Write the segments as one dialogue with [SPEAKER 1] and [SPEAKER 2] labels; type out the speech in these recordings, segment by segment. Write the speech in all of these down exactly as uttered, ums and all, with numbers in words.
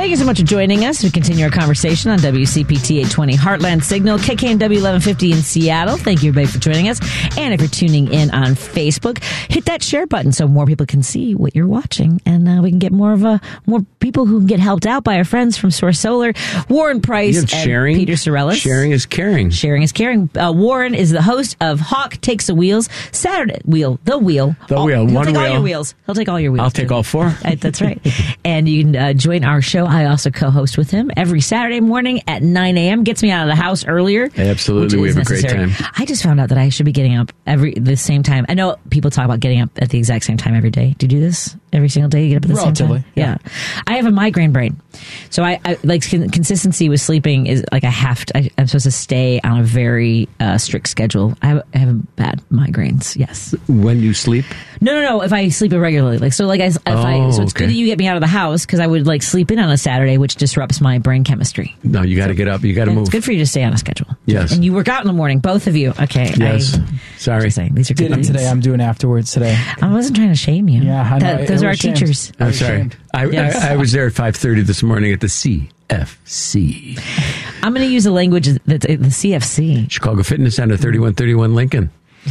[SPEAKER 1] Thank you so much for joining us. We continue our conversation on W C P T eight twenty Heartland Signal, K K N W eleven fifty in Seattle. Thank you, everybody, for joining us. And if you're tuning in on Facebook, hit that share button so more people can see what you're watching, and uh, we can get more of a more people who can get helped out by our friends from Source Solar, Warren Price and
[SPEAKER 2] sharing,
[SPEAKER 1] Peter Sorellis.
[SPEAKER 2] Sharing is caring.
[SPEAKER 1] Sharing is caring. Uh, Warren is the host of Hawk Takes the Wheels Saturday. Wheel, the wheel,
[SPEAKER 2] the
[SPEAKER 1] all,
[SPEAKER 2] wheel.
[SPEAKER 1] He'll
[SPEAKER 2] One
[SPEAKER 1] take
[SPEAKER 2] wheel.
[SPEAKER 1] all your wheels. He'll take all your wheels.
[SPEAKER 2] I'll take
[SPEAKER 1] too.
[SPEAKER 2] all four.
[SPEAKER 1] Uh, that's right. And you can uh, join our show. I also co-host with him every Saturday morning at nine a.m. Gets me out of the house earlier.
[SPEAKER 2] Absolutely, we have necessary. a great time.
[SPEAKER 1] I just found out that I should be getting up every the same time. I know people talk about getting up at the exact same time every day. Do you do this every single day? You get up at the
[SPEAKER 3] Relatively,
[SPEAKER 1] same time. Yeah. yeah, I have a migraine brain, so I, I like con- consistency with sleeping is like I have to. I, I'm supposed to stay on a very uh, strict schedule. I have, I have bad migraines. Yes.
[SPEAKER 2] When you sleep?
[SPEAKER 1] No, no, no. If I sleep irregularly, like so, like I, if
[SPEAKER 2] oh,
[SPEAKER 1] I, so it's
[SPEAKER 2] okay.
[SPEAKER 1] good that you get me out of the house because I would like sleep in on a Saturday, which disrupts my brain chemistry.
[SPEAKER 2] No, you got to so, get up. You got to move.
[SPEAKER 1] It's good for you to stay on a schedule.
[SPEAKER 2] Yes,
[SPEAKER 1] and you work out in the morning, both of you. Okay.
[SPEAKER 2] Yes. I, Sorry.
[SPEAKER 1] Saying, these are good
[SPEAKER 3] Did it today. I'm doing afterwards today.
[SPEAKER 1] I wasn't trying to shame you.
[SPEAKER 3] Yeah, I know.
[SPEAKER 1] That, those are our
[SPEAKER 3] shamed.
[SPEAKER 1] teachers.
[SPEAKER 2] I'm sorry. I, yes. I, I was there at five thirty this morning at the C F C.
[SPEAKER 1] I'm going to use a language that's the C F C.
[SPEAKER 2] Chicago Fitness Center, thirty-one thirty-one Lincoln.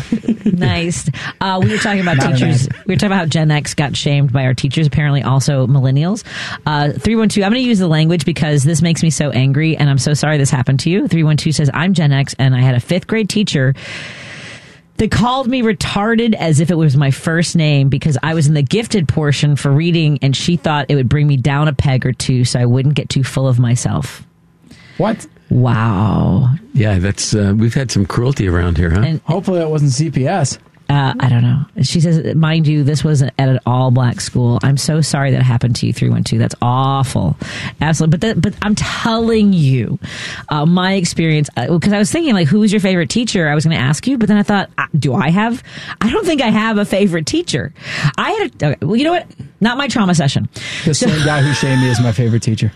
[SPEAKER 1] Nice. Uh, we were talking about teachers. We were talking about how Gen X got shamed by our teachers, apparently also millennials. Uh, three one two, I'm going to use the language because this makes me so angry, and I'm so sorry this happened to you. three one two says, I'm Gen X, and I had a fifth grade teacher that called me retarded as if it was my first name because I was in the gifted portion for reading, and she thought it would bring me down a peg or two so I wouldn't get too full of myself.
[SPEAKER 3] What?
[SPEAKER 1] Wow.
[SPEAKER 2] Yeah, that's uh, we've had some cruelty around here, huh?
[SPEAKER 1] And,
[SPEAKER 3] Hopefully that wasn't C P S.
[SPEAKER 1] Uh, I don't know. She says, mind you, this was at an all-black school. I'm so sorry that happened to you, three one two. That's awful. Absolutely. But that, but I'm telling you, uh, my experience, because uh, I was thinking, like, who was your favorite teacher? I was going to ask you, but then I thought, uh, do I have? I don't think I have a favorite teacher. I had a, okay, well, you know what? Not my trauma session.
[SPEAKER 3] The so, same guy who shamed me is my favorite teacher.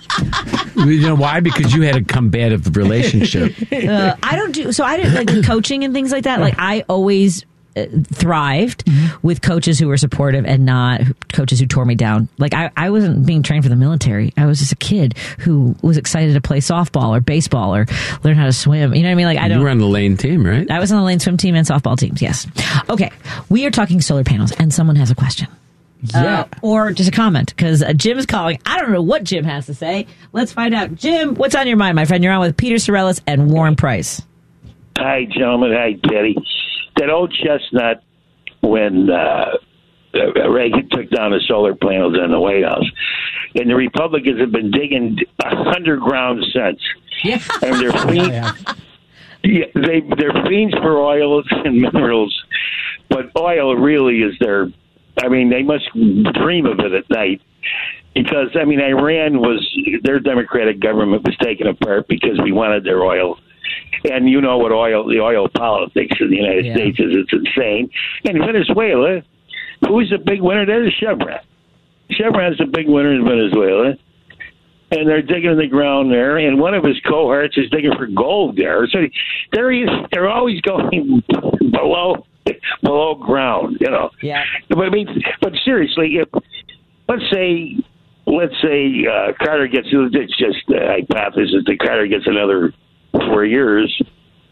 [SPEAKER 2] You know why? Because you had a combative relationship.
[SPEAKER 1] Uh, I don't do, so I didn't, like, with coaching and things like that, like, I always thrived mm-hmm. with coaches who were supportive and not coaches who tore me down. Like I, I wasn't being trained for the military. I was just a kid who was excited to play softball or baseball or learn how to swim. You know what I mean? Like I don't.
[SPEAKER 2] You were on the Lane team, right?
[SPEAKER 1] I was on the Lane swim team and softball teams. Yes. Okay. We are talking solar panels, and someone has a question.
[SPEAKER 3] Yeah.
[SPEAKER 1] Uh, or just a comment, because uh, Jim is calling. I don't know what Jim has to say. Let's find out. Jim, what's on your mind, my friend? You're on with Peter Sorellis and Warren Price.
[SPEAKER 4] Hi, gentlemen. Hi, Teddy. That old chestnut, when uh, Reagan took down the solar panels in the White House, and the Republicans have been digging underground since.
[SPEAKER 1] Yeah.
[SPEAKER 4] And they're fiends, yeah, yeah. they, they're fiends for oils and minerals, but oil really is their, I mean, they must dream of it at night. Because, I mean, Iran was, their democratic government was taken apart because we wanted their oil. And you know what oil, the oil politics in the United yeah. States is. It's insane. And Venezuela, who's the big winner there? Is Chevron. Chevron's the big winner in Venezuela. And they're digging in the ground there. And one of his cohorts is digging for gold there. So they're, they're always going below below ground, you know.
[SPEAKER 1] Yeah.
[SPEAKER 4] But, I mean, but seriously, if, let's say, let's say uh, Carter gets, it's just a hypothesis that Carter gets another four years,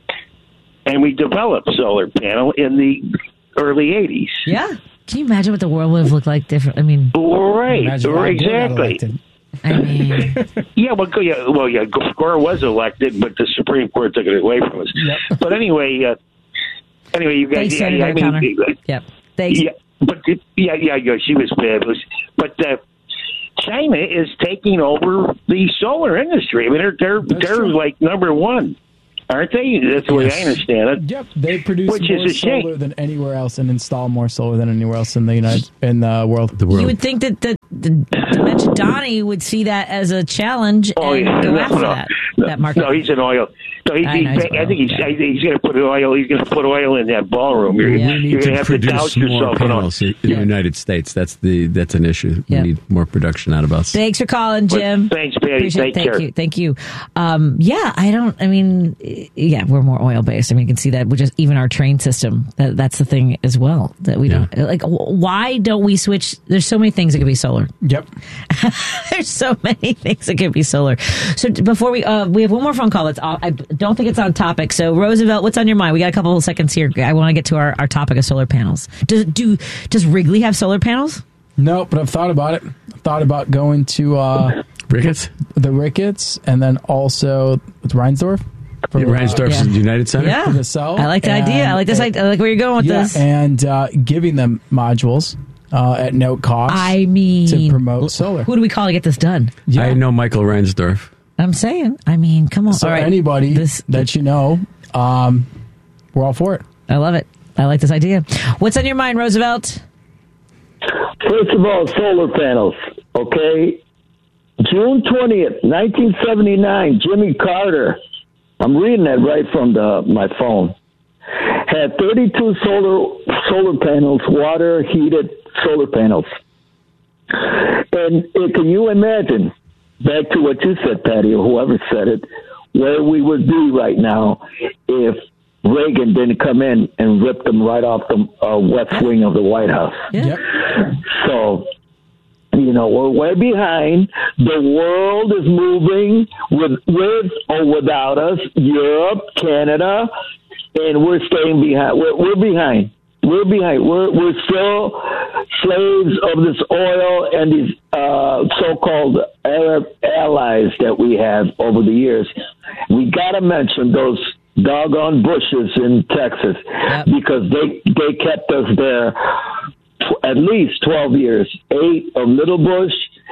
[SPEAKER 4] and we developed solar panel in the early eighties.
[SPEAKER 1] Yeah. Can you imagine what the world would have looked like different? I mean,
[SPEAKER 4] right, right exactly.
[SPEAKER 1] I mean,
[SPEAKER 4] yeah, well, yeah, well, yeah, Gore was elected, but the Supreme Court took it away from us. Yep. But anyway, uh, anyway, you guys,
[SPEAKER 1] Thanks,
[SPEAKER 4] yeah,
[SPEAKER 1] Senator
[SPEAKER 4] I mean,
[SPEAKER 1] Connor. Yep. Thanks.
[SPEAKER 4] Yeah, but yeah, yeah, yeah, she was fabulous. But uh, China is taking over the solar industry. I mean, they're they're, they're like number one, aren't they? That's the yes. way I understand it.
[SPEAKER 3] Yep, they produce
[SPEAKER 4] Which
[SPEAKER 3] more
[SPEAKER 4] is a
[SPEAKER 3] solar
[SPEAKER 4] shame.
[SPEAKER 3] than anywhere else and install more solar than anywhere else in the United in the world.
[SPEAKER 2] The world.
[SPEAKER 1] You would think that the, the Dimension Donnie would see that as a challenge
[SPEAKER 4] oh,
[SPEAKER 1] and
[SPEAKER 4] yeah.
[SPEAKER 1] go
[SPEAKER 4] no,
[SPEAKER 1] after
[SPEAKER 4] no,
[SPEAKER 1] that
[SPEAKER 4] no,
[SPEAKER 1] that market.
[SPEAKER 4] No, he's an oil. So he,
[SPEAKER 1] I know
[SPEAKER 4] he's,
[SPEAKER 1] he's
[SPEAKER 4] I think he's,
[SPEAKER 1] oil, yeah.
[SPEAKER 4] I think he's going to put oil. He's going to put oil in that ballroom. You're,
[SPEAKER 1] Yeah.
[SPEAKER 2] We need
[SPEAKER 4] you're going
[SPEAKER 2] to
[SPEAKER 4] have to
[SPEAKER 2] produce
[SPEAKER 4] douse
[SPEAKER 2] more
[SPEAKER 4] yourself in all.
[SPEAKER 2] panels in the United States. That's the that's an issue.
[SPEAKER 1] Yeah.
[SPEAKER 2] We need more production out of us.
[SPEAKER 1] Thanks for calling, Jim.
[SPEAKER 4] Thanks, Patty.
[SPEAKER 1] Appreciate
[SPEAKER 4] Take
[SPEAKER 1] it. Thank
[SPEAKER 4] care.
[SPEAKER 1] you. Thank you. Um, yeah, I don't, I mean, yeah, we're more oil based. I mean, you can see that with just even our train system. That, that's the thing as well. That we
[SPEAKER 2] Yeah.
[SPEAKER 1] don't, like, why don't we switch? There's so many things that could be solar.
[SPEAKER 3] Yep.
[SPEAKER 1] There's so many things that could be solar. So t- before we, uh, we have one more phone call. That's all, I don't think it's on topic. So Roosevelt, what's on your mind? We got a couple of seconds here. I want to get to our, our topic of solar panels. Does, do, does Wrigley have solar panels?
[SPEAKER 3] No, but I've thought about it. I've thought about going to uh,
[SPEAKER 2] Ricketts?
[SPEAKER 3] the Ricketts and then also with Reinsdorf. For,
[SPEAKER 2] Yeah, Reinsdorf's
[SPEAKER 1] Yeah.
[SPEAKER 2] United Center?
[SPEAKER 1] Yeah.
[SPEAKER 3] For the cell.
[SPEAKER 1] I like the idea. I like this.
[SPEAKER 3] And-
[SPEAKER 1] idea. I like where you're going with
[SPEAKER 3] yeah,
[SPEAKER 1] this.
[SPEAKER 3] and uh, giving them modules uh, at no cost
[SPEAKER 1] I mean,
[SPEAKER 3] to promote solar.
[SPEAKER 1] who do we call to get this done?
[SPEAKER 3] Yeah.
[SPEAKER 2] I know Michael Reinsdorf.
[SPEAKER 1] I'm saying, I mean, come on.
[SPEAKER 3] So
[SPEAKER 1] All right.
[SPEAKER 3] anybody
[SPEAKER 1] This-
[SPEAKER 3] that you know, um, we're all for it.
[SPEAKER 1] I love it. I like this idea. What's on your mind, Roosevelt?
[SPEAKER 5] First of all, solar panels, okay? June twentieth, nineteen seventy-nine, Jimmy Carter, I'm reading that right from the my phone, had thirty-two solar solar panels, water heated solar panels. And uh, can you imagine, back to what you said, Patty, or whoever said it, where we would be right now if Reagan didn't come in and rip them right off the uh, west wing of the White House.
[SPEAKER 1] Yeah.
[SPEAKER 3] Yep.
[SPEAKER 5] So, you know, we're way behind. The world is moving with, with or without us. Europe, Canada, and we're staying behind. We're, we're behind. We're behind. We're we're still slaves of this oil and these uh, so-called Arab allies that we have over the years. We got to mention those doggone Bushes in Texas
[SPEAKER 1] Yep.
[SPEAKER 5] because they they kept us there tw- at least twelve years, eight of Little Bush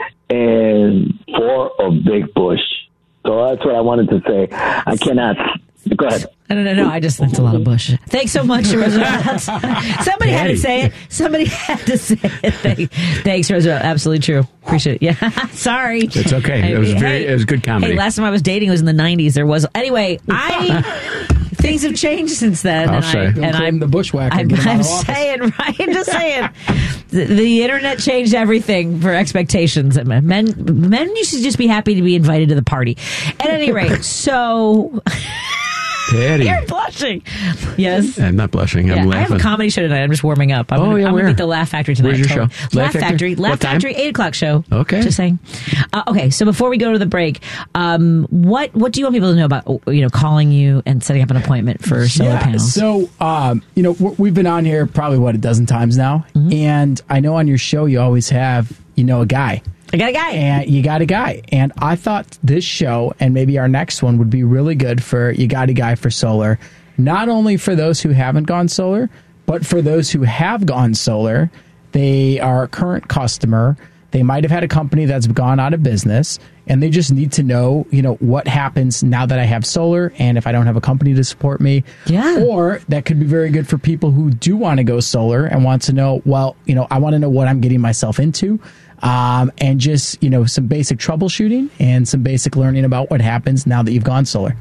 [SPEAKER 5] and four of Big Bush. So that's what I wanted to say. I cannot. Go ahead.
[SPEAKER 1] I don't know. No, I just, that's a lot of Bush. Thanks so much, Roosevelt. Somebody had to say it. Somebody had to say it. Thank, thanks, Roosevelt. Absolutely true. Appreciate it. Yeah. Sorry.
[SPEAKER 2] It's okay. It was very- it was good comedy.
[SPEAKER 1] Hey, last time I was dating was in the nineties. There was, anyway, I, things have changed since then.
[SPEAKER 2] I'll
[SPEAKER 1] and
[SPEAKER 2] say.
[SPEAKER 1] I,
[SPEAKER 2] Don't
[SPEAKER 1] and
[SPEAKER 3] claim
[SPEAKER 1] I'm
[SPEAKER 3] the bushwhacker.
[SPEAKER 1] I'm,
[SPEAKER 3] Get him out
[SPEAKER 1] I'm
[SPEAKER 3] of office.
[SPEAKER 1] saying, right? I'm just saying. The, the internet changed everything for expectations. Men, men used to just be happy to be invited to the party. At any rate, so
[SPEAKER 2] Patty.
[SPEAKER 1] you're blushing. Yes.
[SPEAKER 2] I'm not blushing. I'm
[SPEAKER 1] Yeah, I
[SPEAKER 2] laughing.
[SPEAKER 1] have a comedy show tonight. I'm just warming up. I'm
[SPEAKER 2] Oh,
[SPEAKER 1] gonna,
[SPEAKER 2] yeah,
[SPEAKER 1] I'm
[SPEAKER 2] where?
[SPEAKER 1] gonna be at the Laugh Factory tonight.
[SPEAKER 2] Where's your
[SPEAKER 1] Totally.
[SPEAKER 2] show?
[SPEAKER 1] Laugh
[SPEAKER 2] Laugh
[SPEAKER 1] Factory.
[SPEAKER 2] Factory?
[SPEAKER 1] Laugh
[SPEAKER 2] What time?
[SPEAKER 1] Factory, eight o'clock show.
[SPEAKER 2] Okay.
[SPEAKER 1] Just saying. Uh, okay, so before we go to the break, um, what what do you want people to know about you know calling you and setting up an appointment for solar
[SPEAKER 3] Yeah,
[SPEAKER 1] panels?
[SPEAKER 3] so, um, you know, w- we've been on here probably, what, a dozen times now.
[SPEAKER 1] Mm-hmm.
[SPEAKER 3] And I know on your show you always have, you know, a guy.
[SPEAKER 1] I got a guy.
[SPEAKER 3] And you got a guy. And I thought this show and maybe our next one would be really good for You Got a Guy for Solar. Not only for those who haven't gone solar, but for those who have gone solar. They are a current customer. They might have had a company that's gone out of business, and they just need to know, you know, what happens now that I have solar and if I don't have a company to support me.
[SPEAKER 1] Yeah.
[SPEAKER 3] Or that could be very good for people who do want to go solar and want to know, well, you know, I want to know what I'm getting myself into. Um, and just, you know, some basic troubleshooting and some basic learning about what happens now that you've gone solar.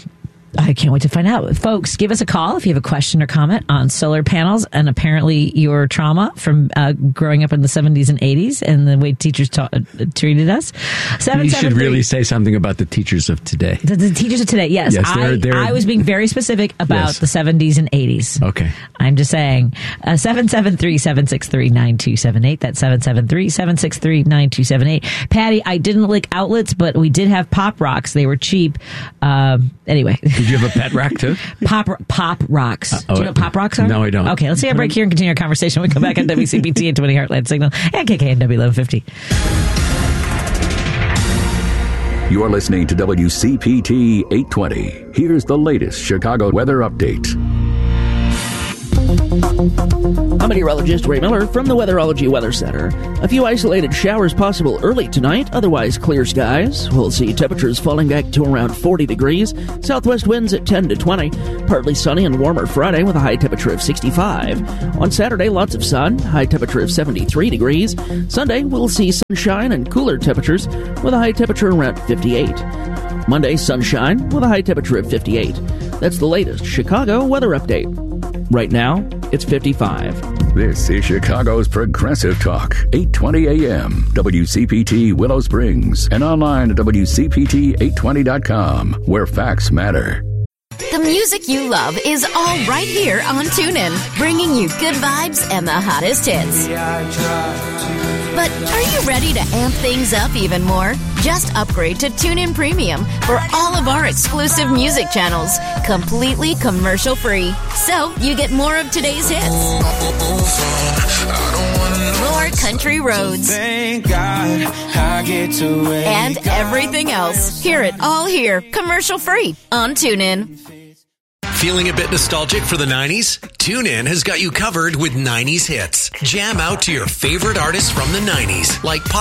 [SPEAKER 1] I can't wait to find out. Folks, give us a call if you have a question or comment on solar panels and apparently your trauma from uh, growing up in the seventies and eighties and the way teachers ta- uh, treated us.
[SPEAKER 2] You should really say something about the teachers of today.
[SPEAKER 1] The, the teachers of today, yes.
[SPEAKER 2] Yes, they're-
[SPEAKER 1] I,
[SPEAKER 2] they're-
[SPEAKER 1] I was being very specific about
[SPEAKER 2] Yes.
[SPEAKER 1] the seventies and eighties.
[SPEAKER 2] Okay.
[SPEAKER 1] I'm just saying. Uh, seven seven three, seven six three, nine two seven eight. That's seven seven three, seven six three, nine two seven eight. Patty, I didn't lick outlets, but we did have Pop Rocks. They were cheap. Um, anyway.
[SPEAKER 2] Did you have a pet rack too?
[SPEAKER 1] Pop Pop Rocks. Do you know what Pop Rocks are?
[SPEAKER 2] No, I don't.
[SPEAKER 1] Okay, let's take a break here and continue our conversation. We come back on W C P T and twenty Heartland Signal and K K N W eleven fifty.
[SPEAKER 6] You're listening to W C P T eight twenty. Here's the latest Chicago weather update.
[SPEAKER 7] I'm meteorologist Ray Miller from the Weatherology Weather Center. A few isolated showers possible early tonight, otherwise clear skies. We'll see temperatures falling back to around forty degrees, southwest winds at ten to twenty. Partly sunny and warmer Friday with a high temperature of sixty-five. On Saturday, lots of sun, high temperature of seventy-three degrees. Sunday, we'll see sunshine and cooler temperatures with a high temperature around fifty-eight. Monday, sunshine with a high temperature of fifty-eight. That's the latest Chicago weather update. Right now, it's fifty-five.
[SPEAKER 6] This is Chicago's Progressive Talk, eight twenty A M, W C P T Willow Springs, and online at W C P T eight twenty dot com, where facts matter.
[SPEAKER 8] The music you love is all right here on TuneIn, bringing you good vibes and the hottest hits. But are you ready to amp things up even more? Just upgrade to TuneIn Premium for all of our exclusive music channels, completely commercial-free. So you get more of today's hits, more country roads,
[SPEAKER 9] Thank God I get to wake
[SPEAKER 8] and everything else. Hear it all here, commercial-free on TuneIn.
[SPEAKER 10] Feeling a bit nostalgic for the nineties? TuneIn has got you covered with nineties hits. Jam out to your favorite artists from the nineties, like Pop